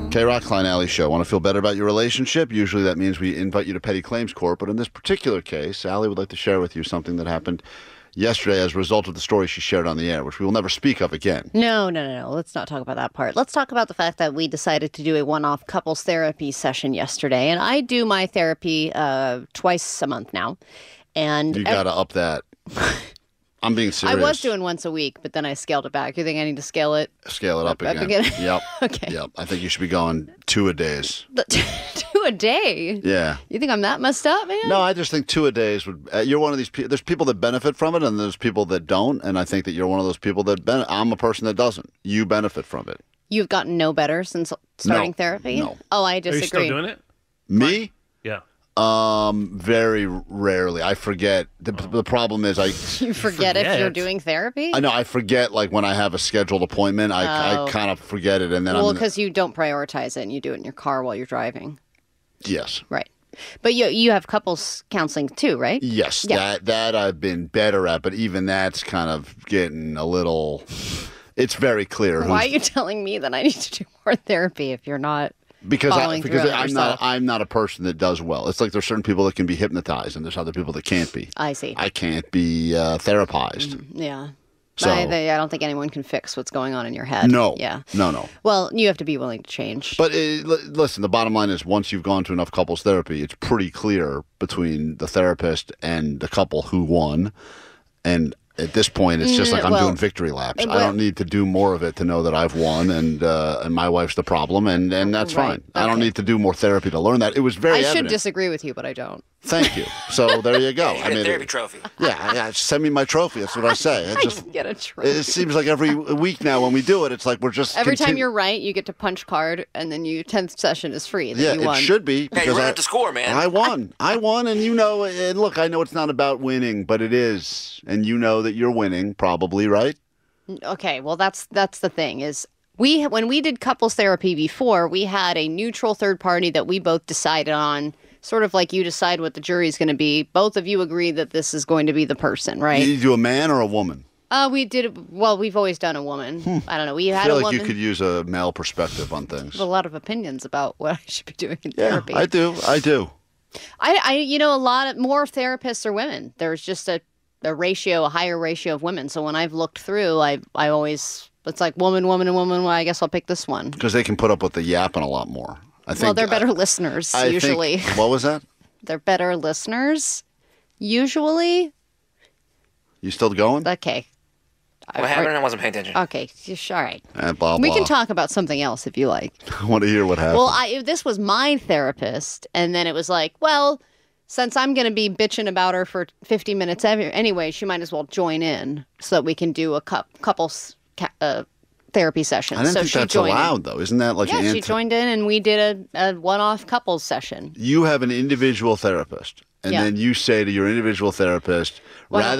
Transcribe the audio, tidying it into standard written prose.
K-Rock, Klein Alley Show. Want to feel better about your relationship? Usually that means we invite you to Petty Claims Court, but in this particular case, Allie would like to share with you something that happened yesterday as a result of the story she shared on the air, which we will never speak of again. No. Let's not talk about that part. Let's talk about the fact that we decided to do a one-off couples therapy session yesterday, and I do my therapy twice a month now. And You got to up that. I'm being serious. I was doing once a week, but then I scaled it back. You think I need to scale it? Scale it up again. Yep. Okay. Yep. I think you should be going 2 a days. 2 a day? Yeah. You think I'm that messed up, man? No, I just think 2 a days would. You're one of these people. There's people that benefit from it, and there's people that don't. And I think that you're one of those people that. I'm a person that doesn't. You benefit from it. You've gotten no better since starting therapy? No. Oh, I disagree. Are you still doing it? Me? Yeah. Very rarely. I forget. The problem is You forget if you're doing therapy? I know. I forget, like, when I have a scheduled appointment, I kind of forget it, and then Well, because you don't prioritize it and you do it in your car while you're driving. Yes. Right. But you have couples counseling too, right? Yes. Yeah. That I've been better at, but even that's kind of getting a little. It's very clear. Why are you telling me that I need to do more therapy if you're not? Because yourself? I'm not a person that does well. It's like there's certain people that can be hypnotized, and there's other people that can't be. I see. I can't be therapized. Yeah. So I don't think anyone can fix what's going on in your head. No. Yeah. No. Well, you have to be willing to change. But listen, the bottom line is once you've gone to enough couples therapy, it's pretty clear between the therapist and the couple who won. And at this point, it's just like I'm doing victory laps. I don't need to do more of it to know that I've won, and my wife's the problem, and that's fine. Okay. I don't need to do more therapy to learn that. It was very I evident. should disagree with you, but I don't. Thank you. So there you go. You get a therapy trophy. Yeah, send me my trophy. That's what I say. I didn't get a trophy. It seems like every week now when we do it, it's like we're just every time you're right, you get to punch card, and then your 10th session is free. Yeah, you won. it should be. Hey, Because you run up the score, man. I won, and you know, and look, I know it's not about winning, but it is, and you know that you're winning, probably, right? Okay, well, that's the thing is when we did couples therapy before, we had a neutral third party that we both decided on. Sort of like you decide what the jury's going to be. Both of you agree that this is going to be the person, right? You do a man or a woman? We did. Well, we've always done a woman. I don't know. We had I feel a like woman. you could use a male perspective on things. A lot of opinions about what I should be doing in Yeah, therapy. I do. A lot more therapists are women. There's just a higher ratio of women. So when I've looked through, I always, it's like woman, and woman. Well, I guess I'll pick this one. Because they can put up with the yapping a lot more. I think, Well, they're better listeners, usually. What was that? They're better listeners, usually. You still going? Okay. What happened? I wasn't paying attention. Okay, all right. Blah, blah. We can talk about something else if you like. I want to hear what happened. Well, this was my therapist, and then it was like, well, since I'm going to be bitching about her for 50 minutes anyway, she might as well join in so that we can do a couples therapy session. I didn't think she that's joined allowed, though. Isn't that like Yeah, she joined in, and we did a one-off couples session. You have an individual therapist, and Yeah. then you say to your individual therapist, Well, rather